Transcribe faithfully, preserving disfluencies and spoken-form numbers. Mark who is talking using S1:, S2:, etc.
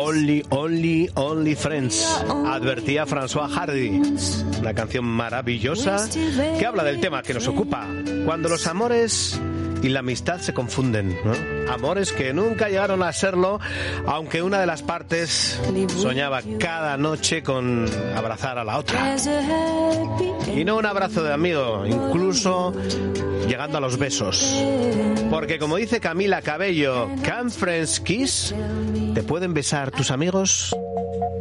S1: Only, only, only friends, advertía François Hardy. Una canción maravillosa que habla del tema que nos ocupa, cuando los amores y la amistad se confunden, ¿no? Amores que nunca llegaron a serlo, aunque una de las partes soñaba cada noche con abrazar a la otra. Y no un abrazo de amigo, incluso llegando a los besos. Porque como dice Camila Cabello, ¿can friends kiss? ¿Te pueden besar tus amigos?